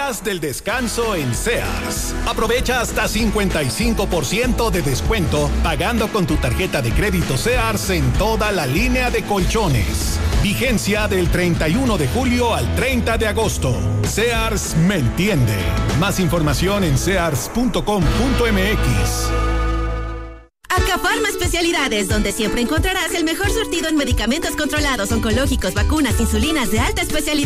días del descanso en Sears. Aprovecha hasta 55% de descuento pagando con tu tarjeta de crédito Sears en toda la línea de colchones. Vigencia del 31 de julio al 30 de agosto. Sears me entiende. Más información en sears.com.mx. Acafarma Especialidades, donde siempre encontrarás el mejor surtido en medicamentos controlados, oncológicos, vacunas, insulinas de alta especialidad.